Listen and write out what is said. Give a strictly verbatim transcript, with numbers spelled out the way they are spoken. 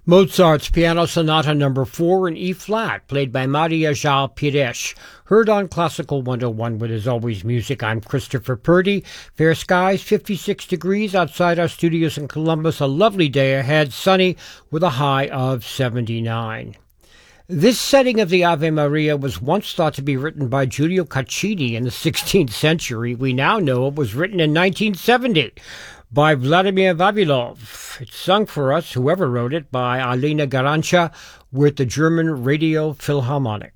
Mozart's Piano Sonata Number four in E-flat, played by Maria João Pires. Heard on Classical one oh one with As Always Music. I'm Christopher Purdy. Fair skies, fifty-six degrees outside our studios in Columbus. A lovely day ahead, sunny with a high of seventy-nine. This setting of the Ave Maria was once thought to be written by Giulio Caccini in the sixteenth century. We now know it was written in nineteen seventy by Vladimir Vavilov. It's sung for us, whoever wrote it, by Alina Garancha with the German Radio Philharmonic.